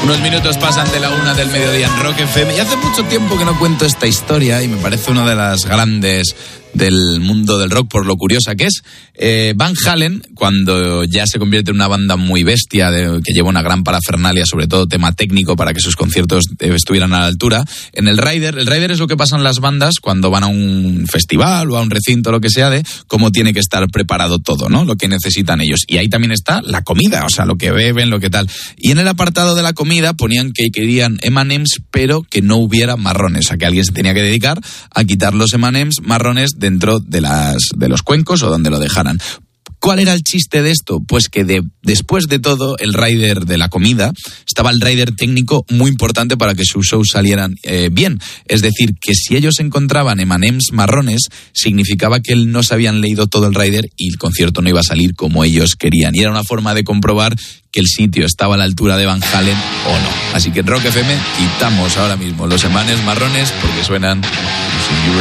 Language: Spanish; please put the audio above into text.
Unos minutos pasan de la 1 del mediodía en Rock FM y hace mucho tiempo que no cuento esta historia y me parece una de las grandes del mundo del rock por lo curiosa que es. Van Halen, cuando ya se convierte en una banda muy bestia, que lleva una gran parafernalia, sobre todo tema técnico, para que sus conciertos estuvieran a la altura, en el Rider es lo que pasan las bandas cuando van a un festival o a un recinto, lo que sea, de cómo tiene que estar preparado todo, ¿no? Lo que necesitan ellos. Y ahí también está la comida, o sea, lo que beben, lo que tal. Y en el apartado de la comida ponían que querían M&M's, pero que no hubiera marrones, o sea, que alguien se tenía que dedicar a quitar los M&M's marrones dentro de los cuencos o donde lo dejaran. ¿Cuál era el chiste de esto? Pues que después de todo, el rider de la comida, estaba el rider técnico muy importante para que sus shows salieran bien. Es decir, que si ellos encontraban M&M's marrones, significaba que no se habían leído todo el rider y el concierto no iba a salir como ellos querían. Y era una forma de comprobar que el sitio estaba a la altura de Van Halen o no. Así que en Rock FM quitamos ahora mismo los M&M's marrones porque suenan...